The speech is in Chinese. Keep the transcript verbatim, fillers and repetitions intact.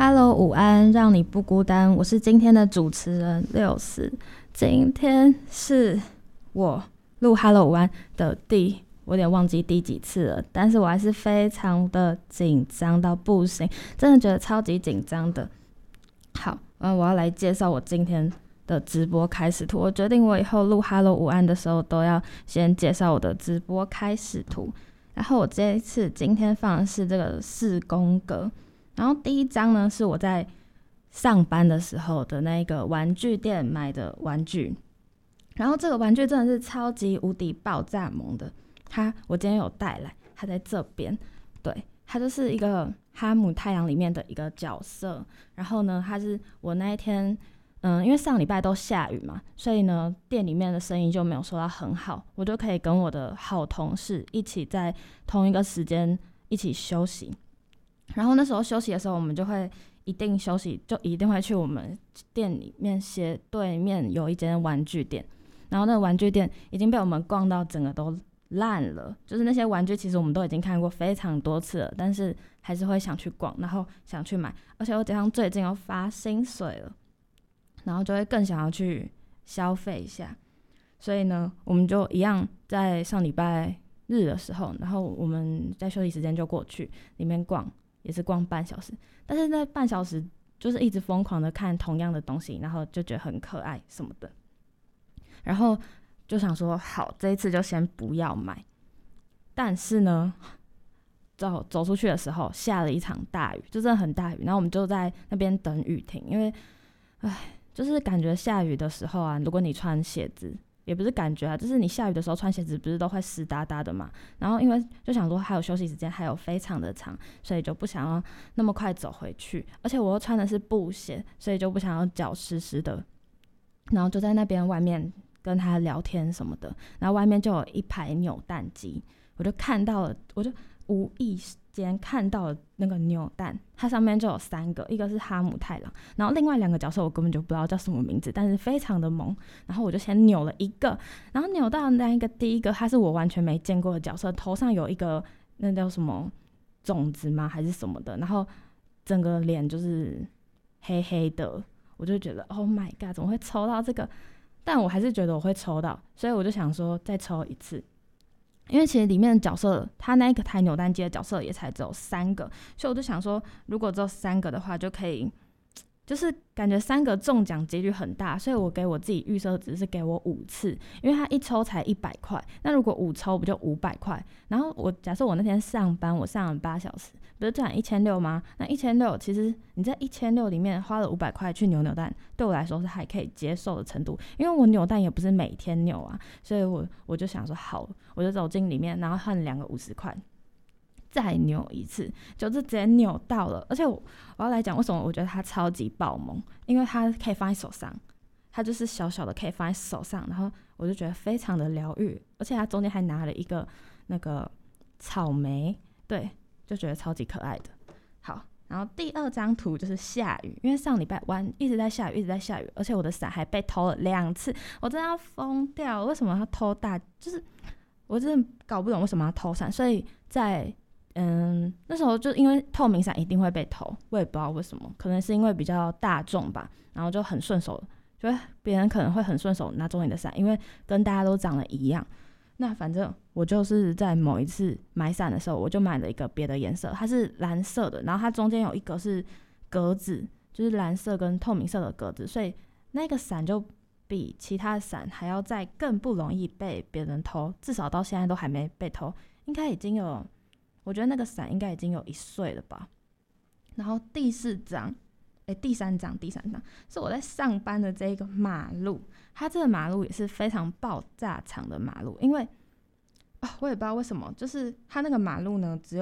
Hello，午安，让你不孤单。我是今天的主持人六四。今天是我录 Hello 午安的第，我有点忘记第几次了，但是我还是非常的紧张到不行，真的觉得超级紧张的。好，嗯，我要来介绍我今天的直播开始图。我决定我以后录 Hello 午安的时候都要先介绍我的直播开始图。然后我这一次今天放的是这个四宫格。然后第一张呢是我在上班的时候的那个玩具店买的玩具，然后这个玩具真的是超级无敌爆炸萌的，它我今天有带来，它在这边，对，它就是一个哈姆太郎里面的一个角色。然后呢，它是我那一天，嗯，因为上礼拜都下雨嘛，所以呢店里面的生意就没有说到很好，我就可以跟我的好同事一起在同一个时间一起休息。然后那时候休息的时候，我们就会一定休息，就一定会去我们店里面斜对面有一间玩具店。然后那个玩具店已经被我们逛到整个都烂了，就是那些玩具其实我们都已经看过非常多次了，但是还是会想去逛，然后想去买。而且我加上最近又发薪水了，然后就会更想要去消费一下。所以呢，我们就一样在上礼拜日的时候，然后我们在休息时间就过去里面逛。也是逛半小时，但是那半小时就是一直疯狂的看同样的东西，然后就觉得很可爱什么的，然后就想说好，这一次就先不要买。但是呢，走走出去的时候下了一场大雨，就真的很大雨，然后我们就在那边等雨停，因为唉，就是感觉下雨的时候啊，如果你穿鞋子。也不是感觉啊，就是你下雨的时候穿鞋子不是都会湿哒哒的嘛，然后因为就想说还有休息时间还有非常的长，所以就不想要那么快走回去，而且我又穿的是布鞋，所以就不想要脚湿湿的，然后就在那边外面跟他聊天什么的，然后外面就有一排扭蛋机，我就看到了，我就无意间看到了那个扭蛋，它上面就有三个，一个是哈姆太郎，然后另外两个角色我根本就不知道叫什么名字，但是非常的萌，然后我就先扭了一个，然后扭到那一个第一个，它是我完全没见过的角色，头上有一个那叫什么种子吗还是什么的，然后整个脸就是黑黑的，我就觉得 Oh my god 怎么会抽到这个，但我还是觉得我会抽到，所以我就想说再抽一次。因为其实里面的角色，他那个台扭蛋机的角色也才只有三个，所以我就想说，如果只有三个的话，就可以，就是感觉三个中奖几率很大，所以我给我自己预设值是给我五次，因为他一抽才一百块，那如果五抽不就五百块？然后我假设我那天上班，我上了八小时，不是赚一千六吗？那一千六其实你在一千六里面花了五百块去扭扭蛋，对我来说是还可以接受的程度，因为我扭蛋也不是每天扭啊，所以我我就想说好，我就走进里面，然后换两个五十块。再扭一次，就是直接扭到了。而且 我, 我要来讲为什么我觉得它超级爆萌，因为它可以放在手上，它就是小小的可以放在手上，然后我就觉得非常的疗愈，而且它中间还拿了一个那个草莓，对，就觉得超级可爱的。好，然后第二张图就是下雨，因为上礼拜湾一直在下雨，一直在下雨，而且我的伞还被偷了两次，我真的要疯掉，为什么要偷大？就是我真的搞不懂为什么要偷伞，所以在嗯，那时候就因为透明伞一定会被偷，我也不知道为什么，可能是因为比较大众吧，然后就很顺手，就别人可能会很顺手拿走你的伞，因为跟大家都长得一样。那反正我就是在某一次买伞的时候，我就买了一个别的颜色，它是蓝色的，然后它中间有一个是格子，就是蓝色跟透明色的格子，所以那个伞就比其他的伞还要再更不容易被别人偷，至少到现在都还没被偷，应该已经有。我觉得那个伞应该已经有一岁了吧。然后第四张，哎，第三张，第三张是我在上班的这个马路，它这个马路也是非常爆炸长的马路，因为啊，我也不知道为什么，就是它那个马路呢，只有